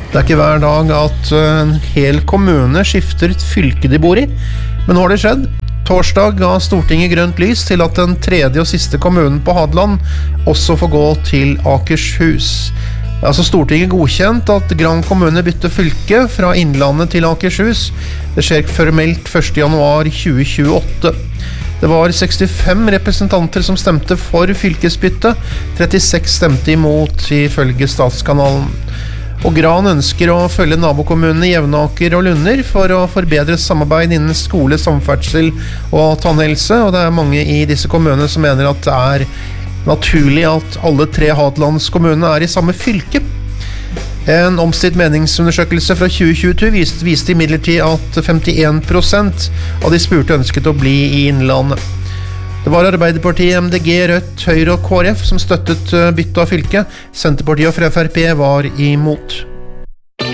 Det ikke hver dag at en hel kommune skifter et fylke de bor i, men nå har det skjedd. Torsdag ga Stortinget grønt lys til at den tredje og siste kommunen på Hadeland også får gå til Akershus. Det altså Stortinget godkjent at Gran kommune bytter fylke fra Innlandet til Akershus. Det skjer formelt 1. januar 2028. Det var 65 representanter som stemte for fylkesbytte, 36 stemte imot ifølge Statskanalen. Og Gran ønsker å følge nabokommunene Jevnaker og Lunder for å forbedre samarbeid innen skole, samferdsel og tannhelse, og det mange i disse kommunene som mener at det naturlig at alle 3 Hadelandskommunene i samme fylke. En omstridt meningsundersøkelse fra 2022 viste imidlertid at 51% av de spurte ønsket å bli i Innlandet. Det var Arbeiderpartiet, MDG, Rødt, Høyre og KrF som støttet bytte av fylke. Senterpartiet og Frp var imot.